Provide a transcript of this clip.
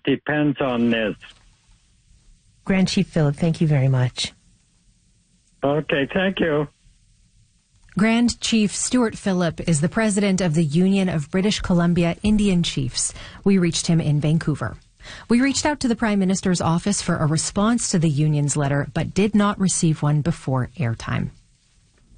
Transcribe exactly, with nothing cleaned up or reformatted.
depends on this. Grand Chief Phillip, thank you very much. Okay, thank you. Grand Chief Stuart Phillip is the president of the Union of British Columbia Indian Chiefs. We reached him in Vancouver. We reached out to the Prime Minister's office for a response to the union's letter, but did not receive one before airtime.